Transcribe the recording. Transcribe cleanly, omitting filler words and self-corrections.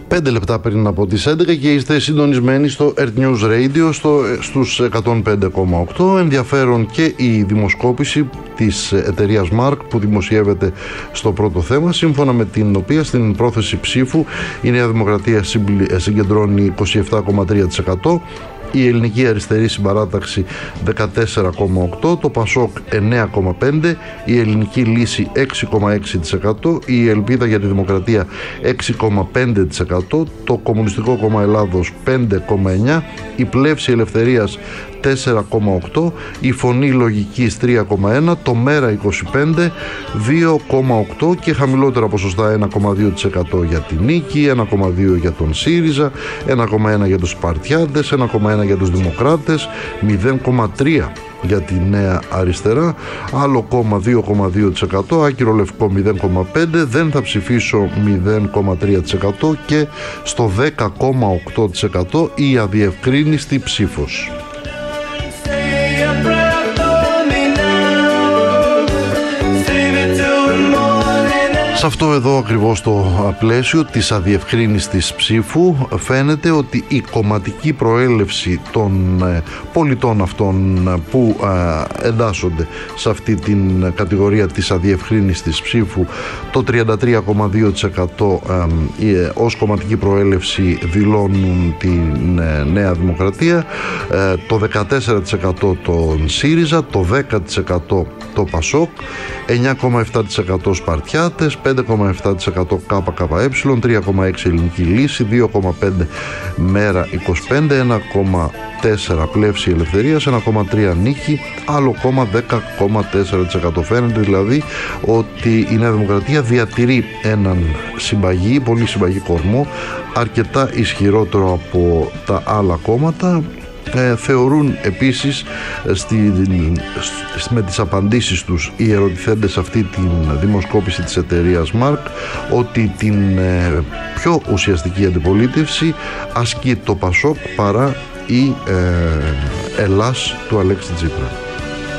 5 λεπτά πριν από τις 11 και είστε συντονισμένοι στο Earth News Radio στους 105,8. Ενδιαφέρον και η δημοσκόπηση της εταιρείας Mark που δημοσιεύεται στο πρώτο θέμα, σύμφωνα με την οποία στην πρόθεση ψήφου η Νέα Δημοκρατία συγκεντρώνει 27,3%, η Ελληνική Αριστερή Συμπαράταξη 14,8%, το Πασόκ 9,5%, η Ελληνική Λύση 6,6%, η Ελπίδα για τη Δημοκρατία 6,5%, το Κομμουνιστικό Κόμμα Ελλάδος 5,9%, η Πλεύση Ελευθερίας 4,8%, η Φωνή Λογικής 3,1%, το Μέρα 25% 2,8% και χαμηλότερα ποσοστά 1,2% για την Νίκη, 1,2% για τον ΣΥΡΙΖΑ, 1,1% για τους Σπαρτιάδες, 1,1% για τους Δημοκράτες, 0,3% για τη Νέα Αριστερά, άλλο κόμμα 2,2%, Άκυρο Λευκό 0,5%, δεν θα ψηφίσω 0,3% και στο 10,8% η αδιευκρίνηστη ψήφος. Σε αυτό εδώ ακριβώς το πλαίσιο της αδιευκρίνιστης ψήφου φαίνεται ότι η κομματική προέλευση των πολιτών αυτών που εντάσσονται σε αυτή την κατηγορία της αδιευκρίνιστης ψήφου, το 33,2% ως κομματική προέλευση δηλώνουν την Νέα Δημοκρατία, το 14% τον ΣΥΡΙΖΑ, το 10% το Πασόκ, 9,7% Σπαρτιάτες, 5,7% ΚΚΕ, 3,6% Ελληνική Λύση, 2,5% Μέρα 25%, 1,4% Πλεύση Ελευθερίας, 1,3% Νίκη, άλλο κόμμα 10,4%. Φαίνεται δηλαδή ότι η Νέα Δημοκρατία διατηρεί έναν πολύ συμπαγή κορμό, αρκετά ισχυρότερο από τα άλλα κόμματα. Θεωρούν επίσης με τις απαντήσεις τους οι ερωτηθέντες σε αυτή την δημοσκόπηση της εταιρείας Mark ότι την πιο ουσιαστική αντιπολίτευση ασκεί το Πασόκ παρά η Ελλάς του Αλέξη Τσίπρα.